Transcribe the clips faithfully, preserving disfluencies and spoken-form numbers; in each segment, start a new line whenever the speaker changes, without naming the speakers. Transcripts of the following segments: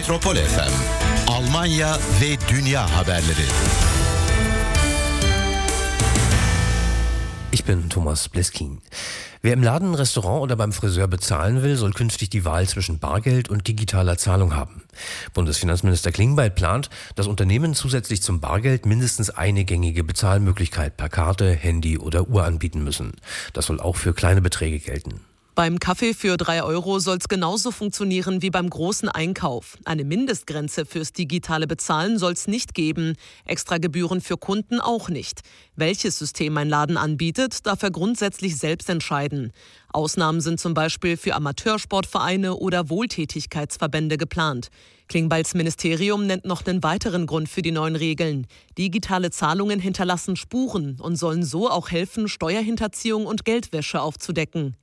Metropol F M, Almanya ve dünya haberleri.
Ich bin Thomas Bleskin. Wer im Laden, Restaurant oder beim Friseur bezahlen will, soll künftig die Wahl zwischen Bargeld und digitaler Zahlung haben. Bundesfinanzminister Klingbeil plant, dass Unternehmen zusätzlich zum Bargeld mindestens eine gängige Bezahlmöglichkeit per Karte, Handy oder Uhr anbieten müssen. Das soll auch für kleine Beträge gelten.
Beim Kaffee für drei Euro soll es genauso funktionieren wie beim großen Einkauf. Eine Mindestgrenze fürs digitale Bezahlen soll es nicht geben. Extra Gebühren für Kunden auch nicht. Welches System ein Laden anbietet, darf er grundsätzlich selbst entscheiden. Ausnahmen sind zum Beispiel für Amateursportvereine oder Wohltätigkeitsverbände geplant. Klingbeils Ministerium nennt noch einen weiteren Grund für die neuen Regeln. Digitale Zahlungen hinterlassen Spuren und sollen so auch helfen, Steuerhinterziehung und Geldwäsche aufzudecken.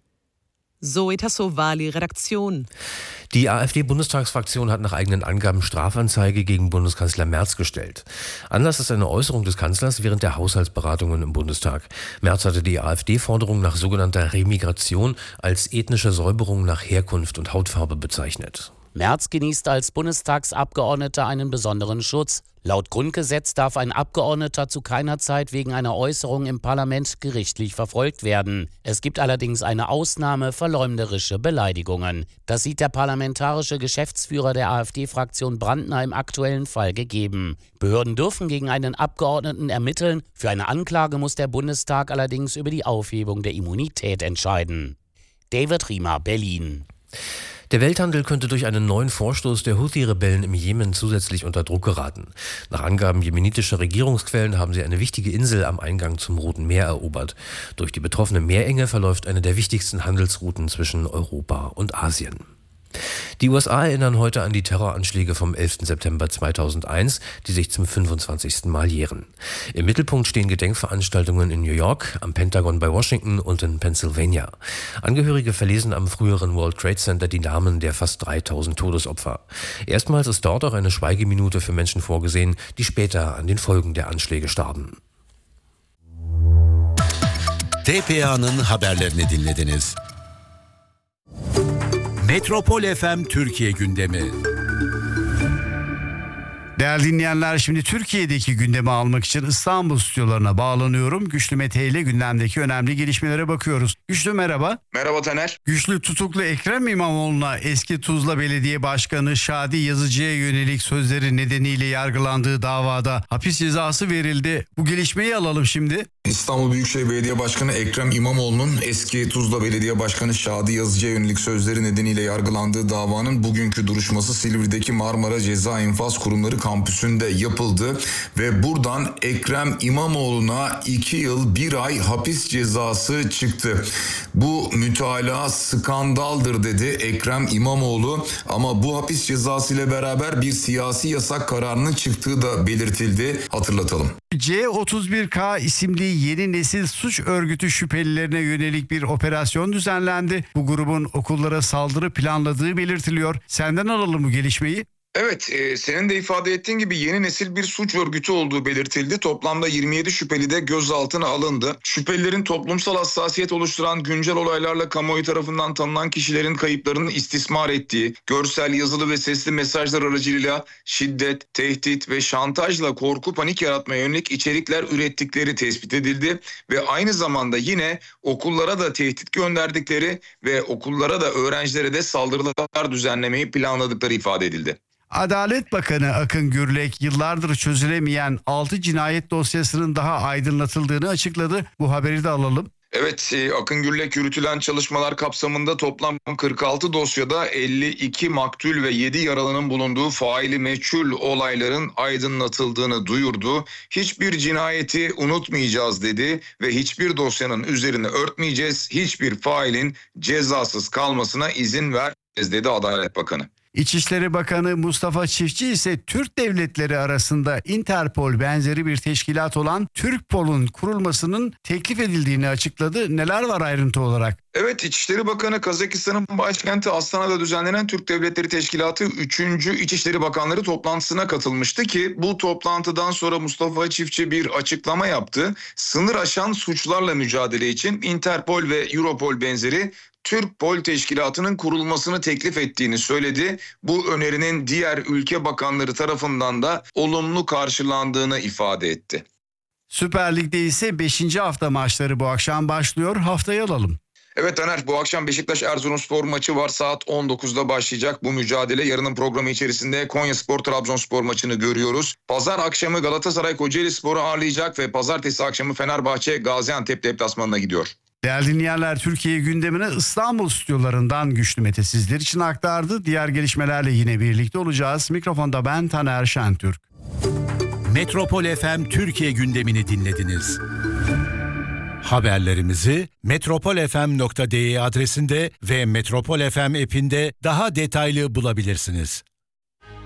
Zoe Tassovali, Redaktion.
Die AfD-Bundestagsfraktion hat nach eigenen Angaben Strafanzeige gegen Bundeskanzler Merz gestellt. Anlass ist eine Äußerung des Kanzlers während der Haushaltsberatungen im Bundestag. Merz hatte die AfD-Forderung nach sogenannter Remigration als ethnische Säuberung nach Herkunft und Hautfarbe bezeichnet.
Merz genießt als Bundestagsabgeordneter einen besonderen Schutz. Laut Grundgesetz darf ein Abgeordneter zu keiner Zeit wegen einer Äußerung im Parlament gerichtlich verfolgt werden. Es gibt allerdings eine Ausnahme: verleumderische Beleidigungen. Das sieht der parlamentarische Geschäftsführer der AfD-Fraktion Brandner im aktuellen Fall gegeben. Behörden dürfen gegen einen Abgeordneten ermitteln. Für eine Anklage muss der Bundestag allerdings über die Aufhebung der Immunität entscheiden. David Riemer, Berlin.
Der Welthandel könnte durch einen neuen Vorstoß der Houthi-Rebellen im Jemen zusätzlich unter Druck geraten. Nach Angaben jemenitischer Regierungsquellen haben sie eine wichtige Insel am Eingang zum Roten Meer erobert. Durch die betroffene Meerenge verläuft eine der wichtigsten Handelsrouten zwischen Europa und Asien. Die U S A erinnern heute an die Terroranschläge vom elften September zweitausendeins, die sich zum fünfundzwanzigsten Mal jähren. Im Mittelpunkt stehen Gedenkveranstaltungen in New York, am Pentagon bei Washington und in Pennsylvania. Angehörige verlesen am früheren World Trade Center die Namen der fast dreitausend Todesopfer. Erstmals ist dort auch eine Schweigeminute für Menschen vorgesehen, die später an den Folgen der Anschläge starben.
T P A'nın haberlerini dinlediniz. Metropol F M Türkiye gündemi.
Değerli dinleyenler, şimdi Türkiye'deki gündemi almak için İstanbul stüdyolarına bağlanıyorum. Güçlü Mete ile gündemdeki önemli gelişmelere bakıyoruz. Güçlü merhaba.
Merhaba Taner.
Güçlü, tutuklu Ekrem İmamoğlu'na eski Tuzla Belediye Başkanı Şadi Yazıcı'ya yönelik sözleri nedeniyle yargılandığı davada hapis cezası verildi. Bu gelişmeyi alalım şimdi.
İstanbul Büyükşehir Belediye Başkanı Ekrem İmamoğlu'nun eski Tuzla Belediye Başkanı Şadi Yazıcı'ya yönelik sözleri nedeniyle yargılandığı davanın bugünkü duruşması Silivri'deki Marmara Ceza İnfaz Kurumları kampüsünde yapıldı ve buradan Ekrem İmamoğlu'na iki yıl bir ay hapis cezası çıktı. Bu mütalaa skandaldır dedi Ekrem İmamoğlu, ama bu hapis cezası ile beraber bir siyasi yasak kararının çıktığı da belirtildi. Hatırlatalım.
C otuz bir K isimli yeni nesil suç örgütü şüphelilerine yönelik bir operasyon düzenlendi. Bu grubun okullara saldırı planladığı belirtiliyor. Senden alalım bu gelişmeyi.
Evet, e, senin de ifade ettiğin gibi yeni nesil bir suç örgütü olduğu belirtildi. Toplamda yirmi yedi şüpheli de gözaltına alındı. Şüphelilerin toplumsal hassasiyet oluşturan güncel olaylarla kamuoyu tarafından tanınan kişilerin kayıplarını istismar ettiği, görsel, yazılı ve sesli mesajlar aracılığıyla şiddet, tehdit ve şantajla korku, panik yaratmaya yönelik içerikler ürettikleri tespit edildi ve aynı zamanda yine okullara da tehdit gönderdikleri ve okullara da öğrencilere de saldırılar düzenlemeyi planladıkları ifade edildi.
Adalet Bakanı Akın Gürlek yıllardır çözülemeyen altı cinayet dosyasının daha aydınlatıldığını açıkladı. Bu haberi de alalım.
Evet, Akın Gürlek yürütülen çalışmalar kapsamında toplam kırk altı dosyada elli iki maktul ve yedi yaralının bulunduğu faili meçhul olayların aydınlatıldığını duyurdu. Hiçbir cinayeti unutmayacağız dedi ve hiçbir dosyanın üzerine örtmeyeceğiz, hiçbir failin cezasız kalmasına izin vermeyeceğiz dedi Adalet Bakanı.
İçişleri Bakanı Mustafa Çiftçi ise Türk devletleri arasında Interpol benzeri bir teşkilat olan Türkpol'un kurulmasının teklif edildiğini açıkladı. Neler var ayrıntı olarak?
Evet, İçişleri Bakanı Kazakistan'ın başkenti Astana'da düzenlenen Türk Devletleri Teşkilatı üçüncü İçişleri Bakanları toplantısına katılmıştı ki bu toplantıdan sonra Mustafa Çiftçi bir açıklama yaptı. Sınır aşan suçlarla mücadele için Interpol ve Europol benzeri Türkpol Teşkilatı'nın kurulmasını teklif ettiğini söyledi. Bu önerinin diğer ülke bakanları tarafından da olumlu karşılandığını ifade etti.
Süper Lig'de ise beşinci hafta maçları bu akşam başlıyor. Haftayı alalım.
Evet Taner, bu akşam Beşiktaş-Erzurumspor maçı var. Saat on dokuzda başlayacak bu mücadele. Yarının programı içerisinde Konyaspor-Trabzonspor maçını görüyoruz. Pazar akşamı Galatasaray Kocaelispor'u ağırlayacak ve pazartesi akşamı Fenerbahçe Gaziantep deplasmanına gidiyor.
Değerli dinleyenler, Türkiye gündemine İstanbul stüdyolarından Güçlü Mete sizler için aktardı. Diğer gelişmelerle yine birlikte olacağız. Mikrofonda ben Taner Şentürk.
Metropol F M Türkiye gündemini dinlediniz. Haberlerimizi metropol f m nokta d e adresinde ve Metropol F M app'inde daha detaylı bulabilirsiniz.